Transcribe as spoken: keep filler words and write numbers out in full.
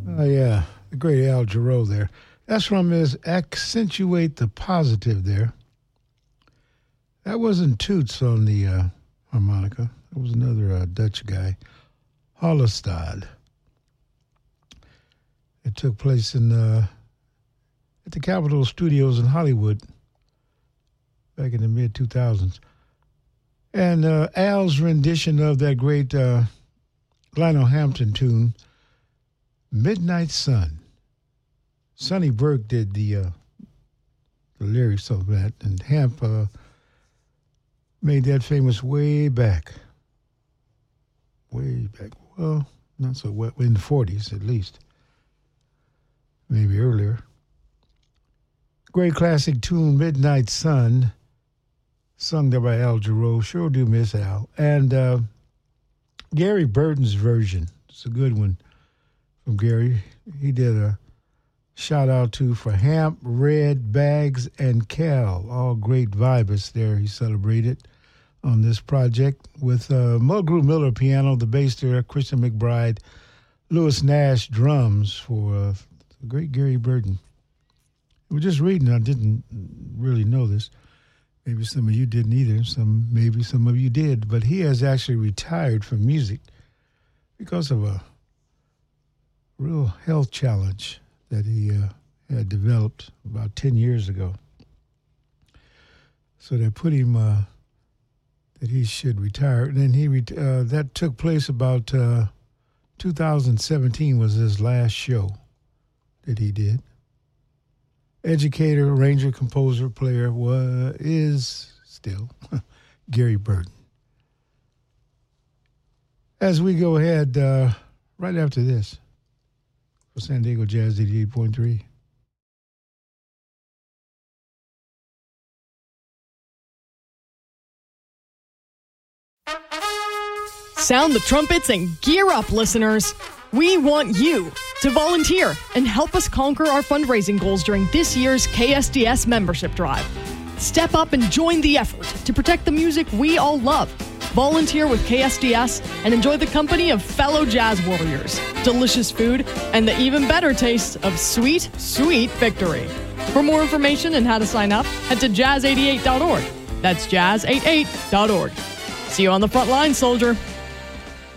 Oh, yeah. The great Al Jarreau there. That's from his Accentuate the Positive there. That wasn't Toots on the uh, harmonica. That was another uh, Dutch guy, Hollestad. It took place in uh, at the Capitol Studios in Hollywood back in the mid two thousands. And uh, Al's rendition of that great uh, Lionel Hampton tune, Midnight Sun. Sonny Burke did the uh, the lyrics of that, and Hamp uh, made that famous way back. Way back. Well, not so well, in the forties at least. Maybe earlier. Great classic tune, Midnight Sun, sung there by Al Jarreau. Sure do miss Al. And uh, Gary Burton's version. It's a good one from Gary. He did a shout out to for Hamp, Red, Bags, and Cal. All great vibers there he celebrated on this project with uh, Mulgrew Miller piano, the bass there, Christian McBride, Lewis Nash drums for uh, the great Gary Burton. We're just reading. I didn't really know this. Maybe some of you didn't either. Some, maybe some of you did. But he has actually retired from music because of a real health challenge that he uh, had developed about ten years ago. So they put him, uh, that he should retire. And then he, ret- uh, that took place about uh, two thousand seventeen was his last show that he did. Educator, arranger, composer, player was, is still Gary Burton. As we go ahead, uh, right after this, for San Diego Jazz eighty-eight point three. Sound the trumpets and gear up, listeners. We want you to volunteer and help us conquer our fundraising goals during this year's K S D S membership drive. Step up and join the effort to protect the music we all love. Volunteer with K S D S and enjoy the company of fellow jazz warriors, delicious food, and the even better taste of sweet, sweet victory. For more information and how to sign up, head to jazz eighty-eight dot org. That's jazz eighty-eight dot org. See you on the front line, soldier.